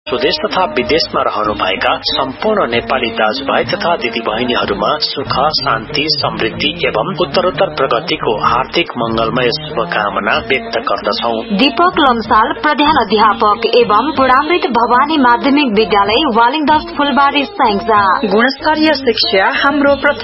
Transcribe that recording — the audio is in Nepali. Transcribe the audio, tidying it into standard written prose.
स्वदेश तथा विदेशमा रहनुभएका सम्पूर्ण नेपाली दाजुभाइ तथा दिदीबहिनीहरूमा सुख, शान्ति, समृद्धि एवं उत्तरोत्तर प्रगतिको हार्दिक मंगलमय शुभकामना व्यक्त गर्दछौ। दीपक लम्साल, प्रधान अध्यापक एवं पूर्णामृत भवानी माध्यमिक विद्यालय वालिङदस फुलबारी स्याङ्जा। गुणस्तरीय शिक्षा हाम्रो